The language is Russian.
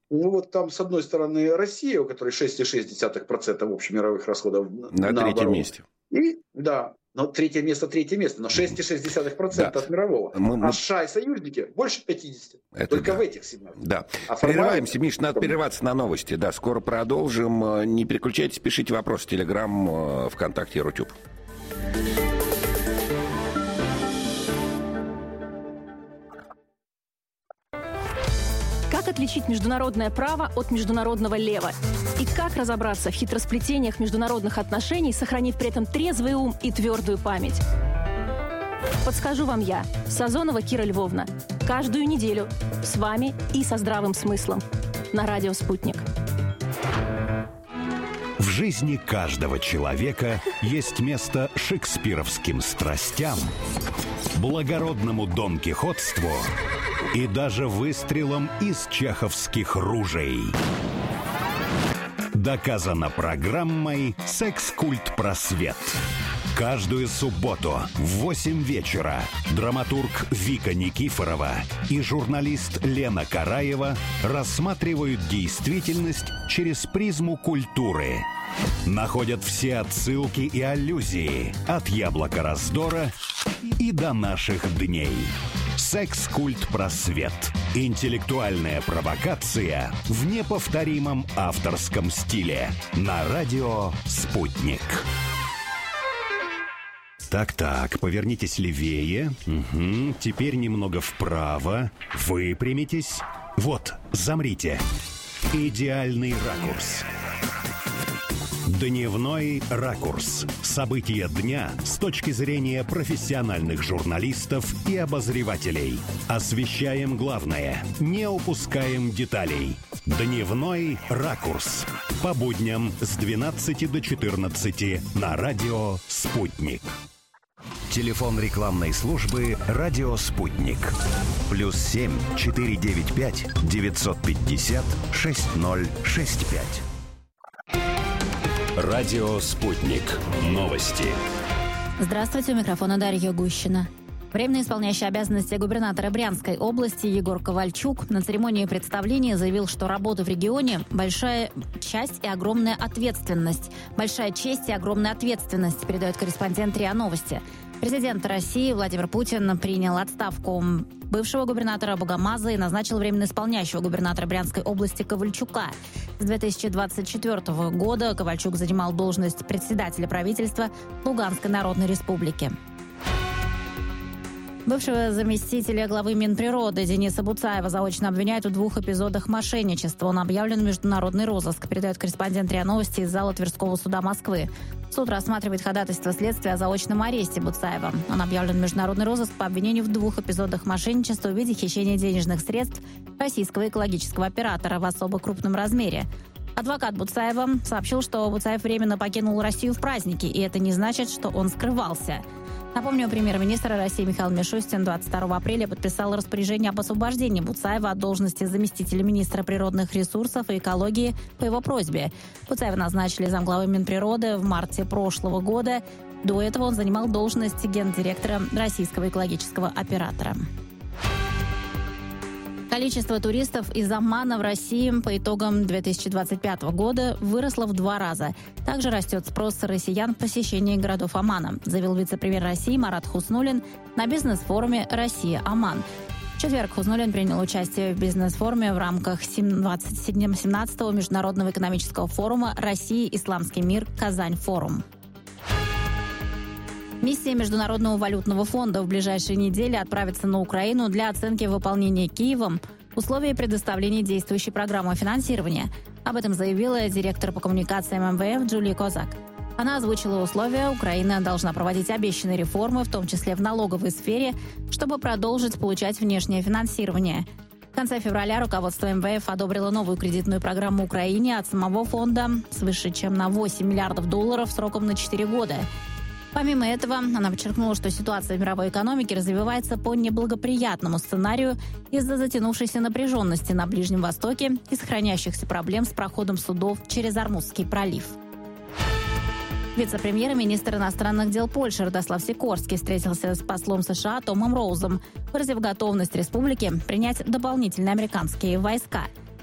Ну вот там, с одной стороны, Россия, у которой 6,6% общемировых расходов на третьем месте. И, да, но третье место, но 6,6% от мирового. А США и союзники больше 50%. Это только да. В этих сегментах. Да. Прерываемся, Миш, надо прерваться на новости. Да, скоро продолжим. Не переключайтесь, пишите вопросы. Телеграм, ВКонтакте, Рутюб. Как отличить международное право от международного лева? И как разобраться в хитросплетениях международных отношений, сохранив при этом трезвый ум и твердую память? Подскажу вам я, Сазонова Кира Львовна. Каждую неделю с вами и со здравым смыслом. На радио «Спутник». В жизни каждого человека есть место шекспировским страстям, благородному донкихотству и даже выстрелом из чеховских ружей. Доказано программой «Секс-культ просвет». Каждую субботу в 8 вечера драматург Вика Никифорова и журналист Лена Караева рассматривают действительность через призму культуры. Находят все отсылки и аллюзии от «Яблока раздора» и до наших дней. «Секс-культ просвет». Интеллектуальная провокация в неповторимом авторском стиле. На радио «Спутник». Так, повернитесь левее. Угу. Теперь немного вправо. Выпрямитесь. Вот, замрите. Идеальный ракурс. Дневной ракурс. События дня с точки зрения профессиональных журналистов и обозревателей. Освещаем главное, не упускаем деталей. Дневной ракурс. По будням с 12 до 14 на радио «Спутник». Телефон рекламной службы «Радио Спутник». +7 495 950 6065. Радио «Спутник». Новости. Здравствуйте, у микрофона Дарья Гущина. Временно исполняющий обязанности губернатора Брянской области Егор Ковальчук на церемонии представления заявил, что работа в регионе – большая честь и огромная ответственность. Большая честь и огромная ответственность, передает корреспондент РИА Новости. Президент России Владимир Путин принял отставку бывшего губернатора Богомаза и назначил временно исполняющего губернатора Брянской области Ковальчука. С 2024 года Ковальчук занимал должность председателя правительства Луганской Народной Республики. Бывшего заместителя главы Минприроды Дениса Буцаева заочно обвиняют в 2 эпизодах мошенничества. Он объявлен в международный розыск, передает корреспондент РИА Новости из зала Тверского суда Москвы. Суд рассматривает ходатайство следствия о заочном аресте Буцаева. Он объявлен в международный розыск по обвинению в 2 эпизодах мошенничества в виде хищения денежных средств российского экологического оператора в особо крупном размере. Аппарат Буцаева сообщил, что Буцаев временно покинул Россию в праздники, и это не значит, что он скрывался. Напомню, премьер-министр России Михаил Мишустин 22 апреля подписал распоряжение об освобождении Буцаева от должности заместителя министра природных ресурсов и экологии по его просьбе. Буцаева назначили замглавы Минприроды в марте прошлого года. До этого он занимал должность гендиректора российского экологического оператора. Количество туристов из Омана в России по итогам 2025 года выросло в 2 раза. Также растет спрос россиян в посещении городов Омана, заявил вице-премьер России Марат Хуснуллин на бизнес-форуме «Россия-Оман». В четверг Хуснуллин принял участие в бизнес-форуме в рамках 17-го международного экономического форума «Россия. Исламский мир. Казань-форум». Миссия Международного валютного фонда в ближайшие недели отправится на Украину для оценки выполнения Киевом условий предоставления действующей программы финансирования. Об этом заявила директор по коммуникациям МВФ Джулия Козак. Она озвучила условия: Украина должна проводить обещанные реформы, в том числе в налоговой сфере, чтобы продолжить получать внешнее финансирование. В конце февраля руководство МВФ одобрило новую кредитную программу Украине от самого фонда свыше чем на $8 миллиардов сроком на 4 года. Помимо этого, она подчеркнула, что ситуация в мировой экономике развивается по неблагоприятному сценарию из-за затянувшейся напряженности на Ближнем Востоке и сохраняющихся проблем с проходом судов через Ормузский пролив. Вице-премьер и министр иностранных дел Польши Радослав Сикорский встретился с послом США Томом Роузом, выразив готовность республики принять дополнительные американские войска –